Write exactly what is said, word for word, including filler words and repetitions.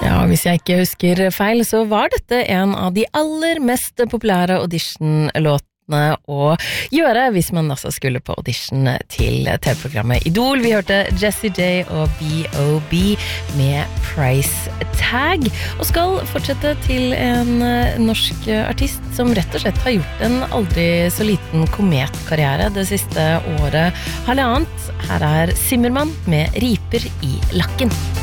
Ja, hvis jeg ikke husker feil, så var dette en av de aller mest populære audition-låtene å gjøre hvis man altså skulle på audition til T V-programmet Idol. Vi hørte Jessie J og B O B med Price Tag, og skal fortsette til en norsk artist som rett og slett har gjort en aldri så liten kometkarriere det siste året halvannet. Her er Zimmermann med Riper i lakken.